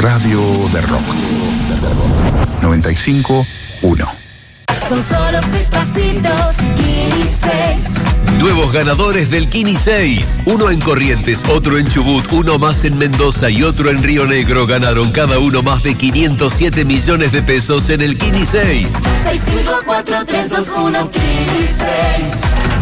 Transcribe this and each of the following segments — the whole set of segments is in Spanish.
Radio de Rock. 95.1. Son solo 6 pasitos, Kini 6. Nuevos ganadores del Kini 6. Uno en Corrientes, otro en Chubut, uno más en Mendoza y otro en Río Negro. Ganaron cada uno más de 507 millones de pesos en el Kini 6. 654-321, Kini 6.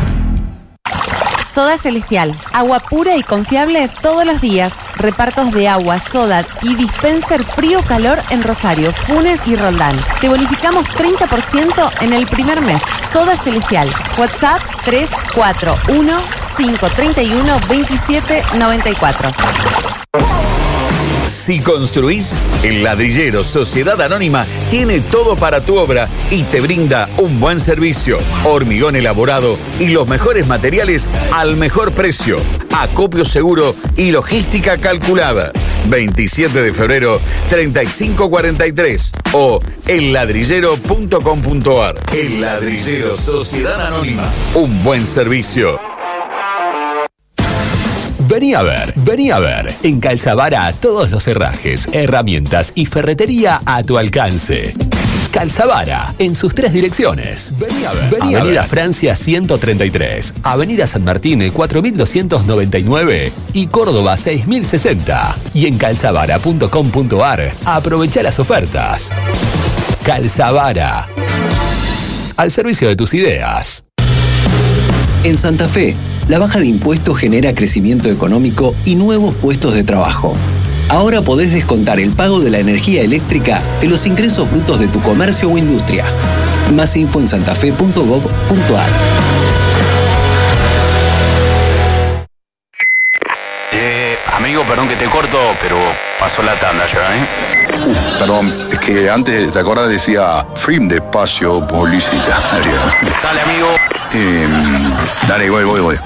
Soda Celestial, agua pura y confiable todos los días. Repartos de agua, soda y dispenser frío-calor en Rosario, Funes y Roldán. Te bonificamos 30% en el primer mes. Soda Celestial, WhatsApp 341-531-2794. Si construís, el Ladrillero Sociedad Anónima tiene todo para tu obra y te brinda un buen servicio, hormigón elaborado y los mejores materiales al mejor precio, acopio seguro y logística calculada. 27 de febrero, 3543 o elladrillero.com.ar. El Ladrillero Sociedad Anónima. Un buen servicio. Vení a ver. En Calzavara todos los herrajes, herramientas y ferretería a tu alcance. Calzavara, en sus 3 direcciones. Vení a ver. Avenida Francia 133, Avenida San Martín 4299 y Córdoba 6060. Y en calzavara.com.ar, aprovecha las ofertas. Calzavara, al servicio de tus ideas. En Santa Fe, la baja de impuestos genera crecimiento económico y nuevos puestos de trabajo. Ahora podés descontar el pago de la energía eléctrica de los ingresos brutos de tu comercio o industria. Más info en santafe.gov.ar. Amigo, perdón que te corto, pero pasó la tanda ya, ¿eh? Perdón, es que antes, ¿te acordás? Decía film de espacio publicitario. Dale, amigo. Dale, voy.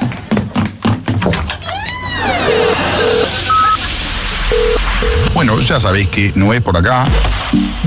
Bueno, ya sabéis que no es por acá.